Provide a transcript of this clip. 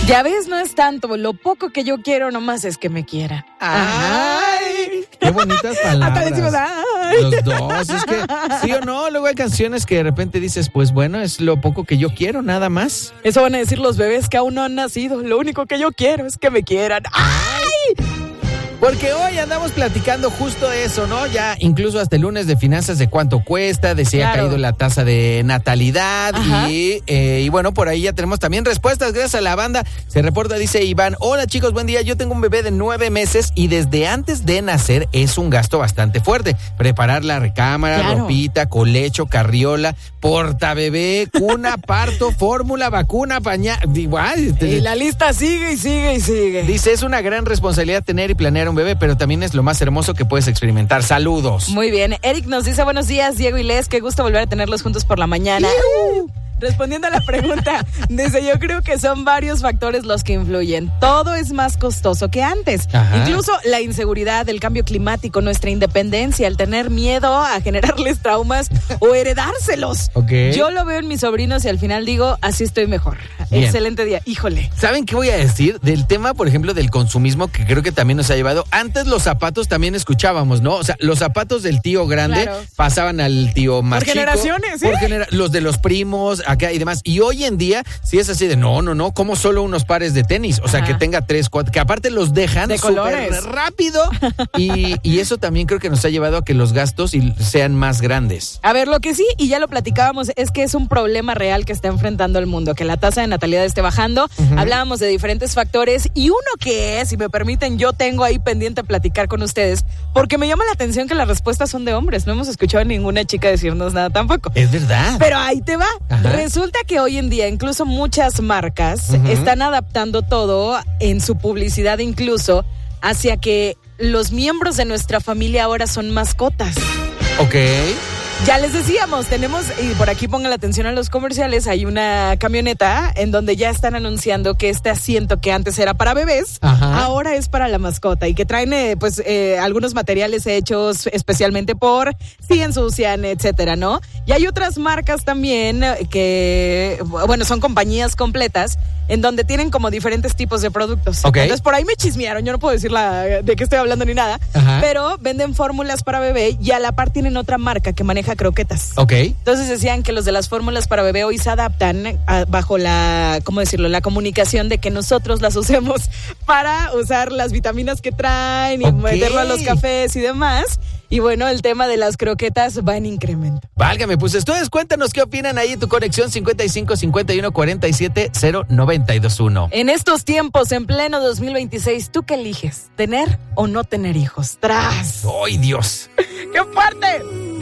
Ya ves, no es tanto. Lo poco que yo quiero nomás es que me quieran. ¡Ay! ¡Qué bonitas palabras! Hasta decimos, ¡ay! Los dos, es que sí o no, luego hay canciones que de repente dices, pues bueno, es lo poco que yo quiero, nada más. Eso van a decir los bebés que aún no han nacido. Lo único que yo quiero es que me quieran. ¡Ay! Porque hoy andamos platicando justo eso, ¿no? Ya incluso hasta el lunes de finanzas de cuánto cuesta, de si ha caído la tasa de natalidad y bueno, por ahí ya tenemos también respuestas gracias a la banda. Se reporta, dice Iván, hola chicos, buen día, yo tengo un bebé de 9 meses y desde antes de nacer es un gasto bastante fuerte. Preparar la recámara, ropita, colecho, carriola, portabebé, cuna, parto, fórmula, vacuna, pañal. Y la lista sigue y sigue y sigue. Dice, es una gran responsabilidad tener y planear un bebé, pero también es lo más hermoso que puedes experimentar. Saludos. Muy bien. Eric nos dice, buenos días, Diego y Les, qué gusto volver a tenerlos juntos por la mañana. Respondiendo a la pregunta, dice, yo creo que son varios factores los que influyen. Todo es más costoso que antes. Incluso la inseguridad, el cambio climático, nuestra independencia, el tener miedo a generarles traumas o heredárselos. Yo lo veo en mis sobrinos y al final digo, así estoy mejor. Bien. Excelente día. Híjole. ¿Saben qué voy a decir? Del tema, por ejemplo, del consumismo, que creo que también nos ha llevado. Antes los zapatos también escuchábamos, ¿no? O sea, los zapatos del tío grande pasaban al tío más por chico. Generaciones, ¿sí? Los de los primos, acá y demás. Y hoy en día, sí es así de no, como solo unos pares de tenis. O sea, que tenga 3, 4, que aparte los dejan de colores rápido. Y eso también creo que nos ha llevado a que los gastos sean más grandes. A ver, lo que sí, y ya lo platicábamos, es que es un problema real que está enfrentando el mundo, que la tasa de natalidad esté bajando. Hablábamos de diferentes factores y uno que es, si me permiten, yo tengo ahí pendiente platicar con ustedes, porque me llama la atención que las respuestas son de hombres. No hemos escuchado a ninguna chica decirnos nada tampoco. Es verdad. Pero ahí te va. Resulta que hoy en día incluso muchas marcas están adaptando todo en su publicidad, incluso hacia que los miembros de nuestra familia ahora son mascotas. Ya les decíamos, tenemos, y por aquí pongan la atención a los comerciales, hay una camioneta en donde ya están anunciando que este asiento que antes era para bebés, ahora es para la mascota y que traen algunos materiales hechos especialmente por si ensucian, etcétera, ¿no? Y hay otras marcas también que, bueno, son compañías completas en donde tienen como diferentes tipos de productos. Entonces por ahí me chismearon, yo no puedo decir de qué estoy hablando ni nada, pero venden fórmulas para bebé y a la par tienen otra marca que maneja croquetas. Entonces decían que los de las fórmulas para bebé hoy se adaptan bajo la, ¿cómo decirlo? La comunicación de que nosotros las usemos para usar las vitaminas que traen y meterlo a los cafés y demás. Y bueno, el tema de las croquetas va en incremento. Válgame, pues ustedes cuéntanos qué opinan ahí en tu conexión 55 51 47 0921. En estos tiempos, en pleno 2026, ¿tú qué eliges? ¿Tener o no tener hijos? ¡Tras! ¡Ay, Dios! ¡Qué fuerte!